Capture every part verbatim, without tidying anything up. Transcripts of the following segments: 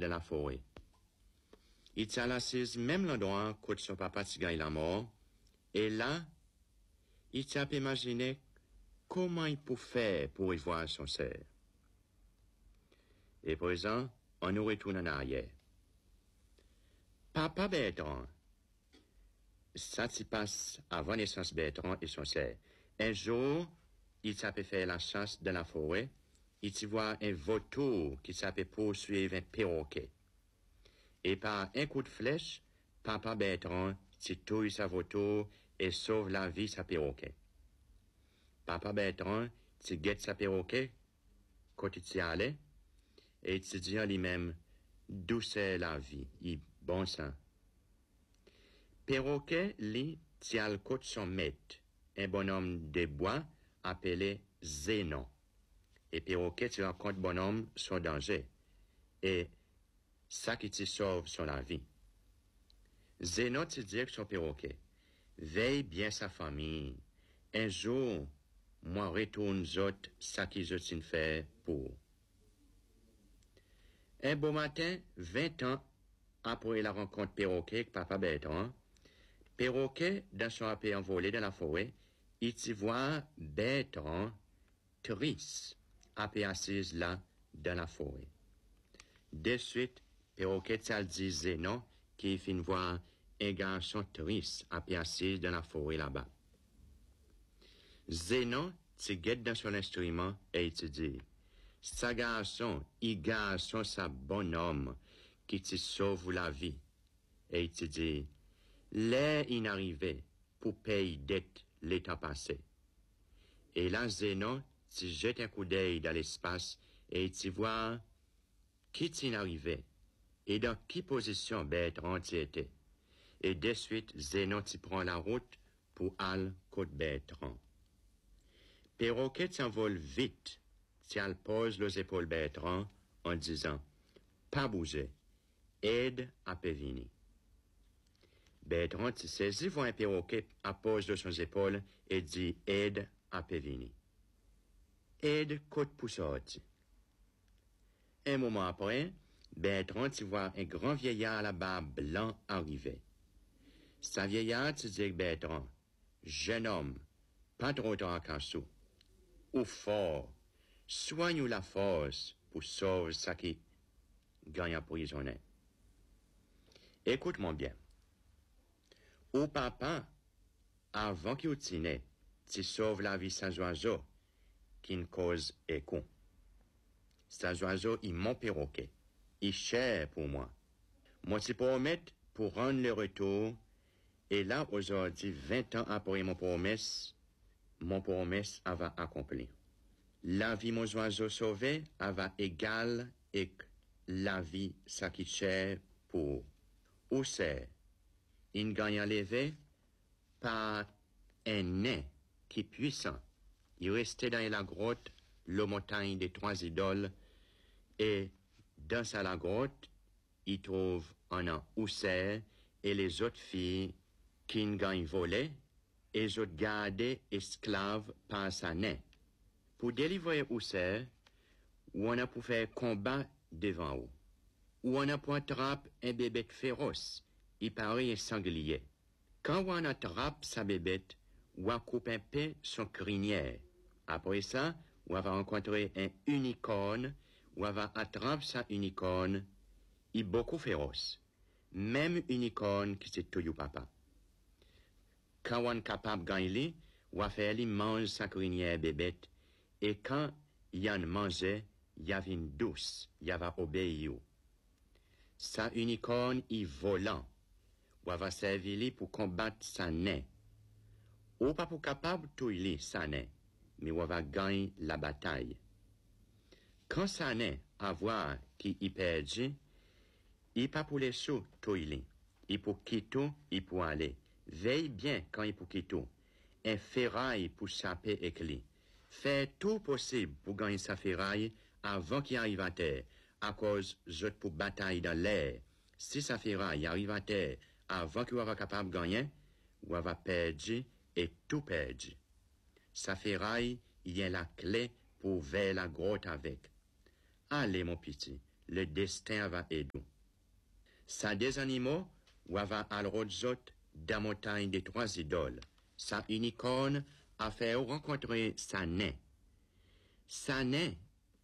de la forêt. Il t'a l'assise même l'endroit où son papa Tigaï la mort, et là, il t'a imaginé comment il peut faire pour y voir son cerf. Et présent, on nous retourne en arrière. Papa Bertrand, ça s'y passe avant naissance Bertrand et son cerf. Un jour, il s'appelle faire la chasse dans la forêt, il s'y voit un vautour qui s'appelle poursuivre un perroquet. Et par un coup de flèche, papa Bertrand s'y touille sa vautour et sauve la vie sa perroquet. Papa Bertrand s'y guette sa perroquet quand il s'y allait, et il se dit en lui-même, d'où c'est la vie, il bon sang. Perroquet, lui, tient le côté son maître, un bonhomme de bois appelé Zénon. Et Perroquet, tu rencontres bonhomme son danger. Et ça qui te sauve son la vie. Zénon te dit que son Perroquet, veille bien sa famille. Un jour, moi retourne zot, ça qui je t'in fait pour. Un beau matin, vingt ans après la rencontre Perroquet avec papa Bertrand, Perroquet, dans son appel envolé dans la forêt, il t'y voit Bertrand triste, appelé assise là, dans la forêt. De suite, Perroquet t'al dit Zénon, qui fin voir un garçon triste, appelé assise dans la forêt là-bas. Zénon t'y guette dans son instrument et il te dit, sa garçon, il garçon, sa bonhomme, qui te sauve la vie. Et il te dit, l'air inarrivé pour payer dette l'état passé. Et là, Zénon, tu jettes un coup d'œil dans l'espace et tu vois qui t'y arrivé et dans quelle position Bertrand t'y était. Et de suite, Zénon t'y prend la route pour aller côte Bertrand. Perroquet s'envole vite. Tial pose les épaules Bertrand en disant, pas bouger, aide à Pévini. Bertrand se saisit, voit un perroquet à pose de son épaule et dit, aide à Pévini. Aide côte poussoti. Un moment après, Bertrand se voit un grand vieillard à la barbe blanc arriver. Sa vieillard se dit Bertrand, jeune homme, pas trop tard qu'un sou, ou fort, soigne la force pour sauver ça qui gagne emprisonné. Écoute-moi bien. Au papa, avant qu'il t'y tu sauves la vie sans oiseau, qui ne cause est con. Sans oiseau, il mon perroquet. Il cher pour moi. Moi, tu promets pour rendre le retour, et là, aujourd'hui, vingt ans après mon promesse, mon promesse va accomplir. La vie, mon oiseau sauvé, va égal et la vie, ça qui cher pour. Où c'est? Il gagne à lever par un nain qui est puissant. Il restait dans la grotte, la montagne des trois idoles, et dans sa la grotte, il trouve un ousser et les autres filles qui ne gagnent volé, et les autres gardés esclaves par sa nain. Pour délivrer ousser, ou on a pour faire combat devant eux, ou on a pour attraper un bébé féroce, il paraît un sanglier. Quand on attrape sa bébête, on coupe un peu son crinière. Après ça, on va rencontrer un unicorne, on va attraper sa unicorne, il est beaucoup féroce. Même unicorne qui c'est tout papa. Quand on est capable de gagner, on va faire lui manger sa crinière bébête, et quand il y a mangé, il y a une douce, il va obéir. Sa unicorne est volant. Ou va servir pour combattre sa nain. Ou pas pour capable de tuer sa nain, mais ou va gagner la bataille. Quand sa nain a voir qui y perdit, il pas pour les sous tuer. Il pour quitter, il pour aller. Veille bien quand il pour quitter. Un ferraille pour saper avec lui. Fait tout possible pour gagner sa ferraille avant qu'il arrive à terre. À cause de pour bataille dans l'air. Si sa ferraille arrive à terre avant qu'il soit capable de gagner, ou va perdre et tout perdre. Sa ferraille, il y a la clé pour vers la grotte avec. Allez, mon petit, le destin va aider. Ça des animaux, ou va à l'autre dans montagne des trois idoles. Sa unicorne a fait rencontrer sa nez. Sa nez,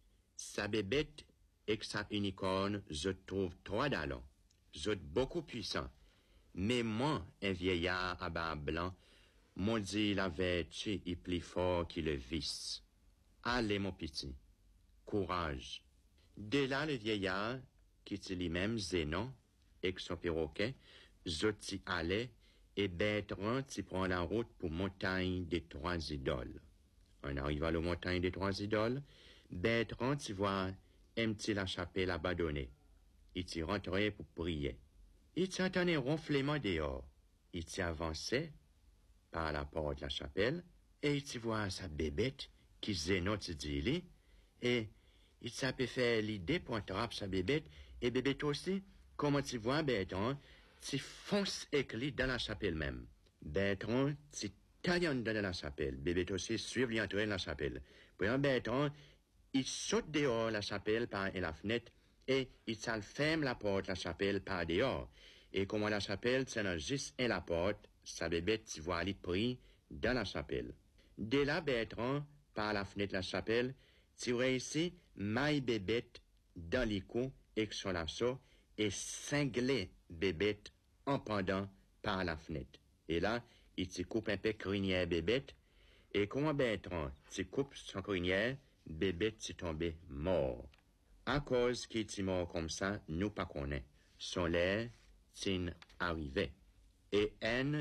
sa bébête et sa unicorne, je trouve trois talents. Je beaucoup puissant. Mais moi, un vieillard à bas blanc, m'ont dit la vertu est plus fort que le vice. Allez, mon petit, courage. Dès là, le vieillard, qui était lui-même Zénon, et son perroquet, Zoti allait, et Bertrand s'y prend la route pour montagne des trois idoles. En arrivant à la montagne des trois idoles, Bertrand s'y voit un petit la chapelle abandonnée. Il s'y rentrait pour prier. Il s'y entendait un ronflement dehors. Il s'y avançait par la porte de la chapelle, et il s'y voit sa bébête, qui Zénon s'y dit, et il s'y fait l'idée pour attraper sa bébête, et bébête aussi, comment tu vois Bertrand, tu fonce éclit dans la chapelle même. Bertrand, tu taillonne dans la chapelle. Bébête aussi suivre lui entrer dans la chapelle. Puis Bertrand, il saute dehors la chapelle par la fenêtre et il ferme la porte de la chapelle par dehors. Et comme la chapelle, c'est juste à la porte, sa bébête tu vois aller pris dans la chapelle. Dès là, Bertrand, par la fenêtre de la chapelle, tu réussis maille bébête dans les coups avec son lasso et cingler bébête en pendant par la fenêtre. Et là, il te coupe un peu crinière bébête, et comment Bertrand te coupe son crinière, bébête s'est tombé mort. À cause qu'il est mort comme ça, nous pas connaît. Son l'air, c'est arrivé. Et un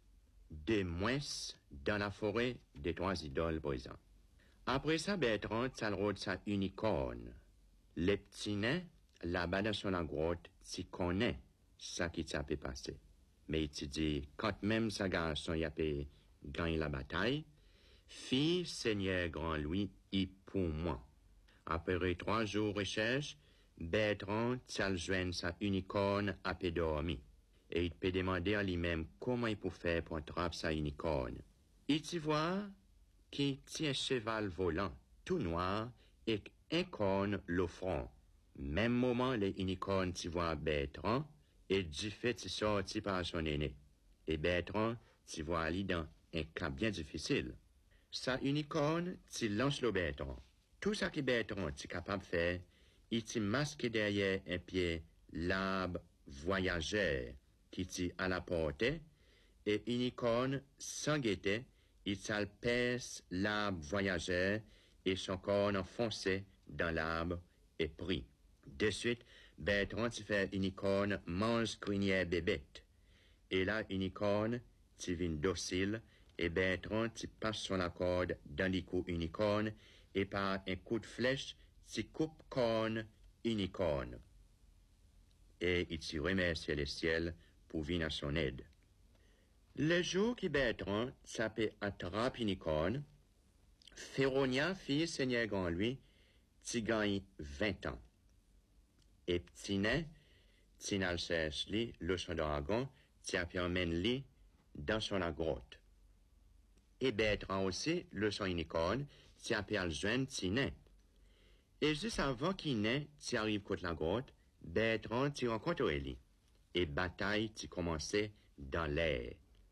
de moins dans la forêt des trois idoles brisants. Après ça, Bertrand s'alrôde sa unicorne. Les petits nains, là-bas dans son grotte, s'y connaît ça qui s'est passé. Mais il te dit, quand même sa garçon y a gagné la bataille, fille Seigneur Grand Louis, y pour moi. Après trois jours de recherche, Bertrand s'est joint sa unicorne à peu dormi. Et il peut demander à lui-même comment il peut faire pour attraper sa unicorne. Il t'y voit qui tient un cheval volant, tout noir, et un corne l'offrant. Même moment, les unicornes t'y voient Bertrand, et du fait t'y sorti par son aîné. Et Bertrand t'y voit aller dans un cas bien difficile. Sa unicorne t'y lance le Bertrand. Tout ça que Bertrand t'y capable de faire, il t'y masque derrière un pied l'arbre voyageur qui t'y à la portée, et unicorne sans guetter, il s'alpèse l'arbre voyageur et son corps enfoncé dans l'arbre est pris. De suite, Bertrand t'y fait unicorne mange crinière bébête. Et là, unicorne t'y vient docile et Bertrand t'y passe son corde dans les coups unicorne et par un coup de flèche t'y coupe corne unicorne. Et il t'y remercie le ciel pour venir à son aide. Le jour que Bertrand s'appelle attrape unicorne, Féronia, fille Seigneur Grand Louis, t'y gagne vingt ans. Et petit nain, t'y n'alcesse li, le son dragon, t'y emmène li dans son grotte. Et Bertrand aussi, le son unicorne, t'y appelle joindre t'y nain. Et juste avant qu'il nain, t'y arrive contre la grotte, Bertrand t'y rencontre Eli. Et bataille t'y commençait dans l'air.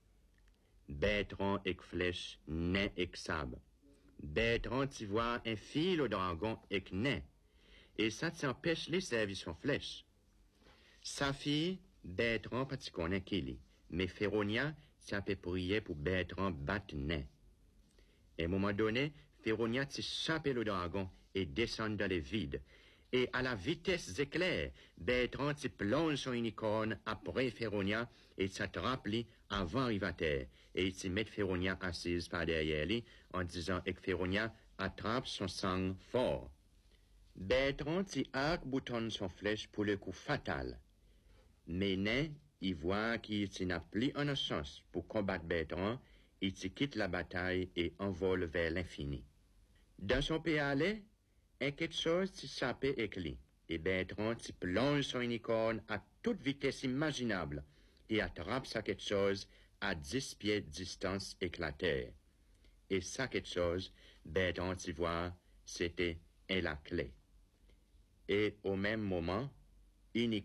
Bertrand avec flèche, nain avec sable. Bertrand t'y voit un fil au dragon avec nain. Et ça t'empêche les servir son flèche. Sa fille, Bertrand, pas t'y connaît qu'il mais Féronia, ça peut prier pour Bertrand battre nain. Et à un moment donné, Féronia t'y chape le dragon et descend dans le vide. Et à la vitesse éclair, Bertrand s'y plonge son unicorne après Féronia et s'attrape lui avant d'arriver à terre. Et il s'y met Féronia assise par derrière lui en disant que Féronia attrape son sang fort. Bertrand s'y arc boutonne son flèche pour le coup fatal. Mais nain, il voit qu'il n'a plus une chance pour combattre Bertrand, il s'y quitte la bataille et envole vers l'infini. Dans son pays aller, un quelque chose s'y sapait avec lui, et Bertrand s'y plonge son unicorne à toute vitesse imaginable et attrape ça quelque chose à dix pieds de distance avec la terre. Et ça quelque chose, Bertrand s'y voit, c'était la clé. et au même moment, uniquement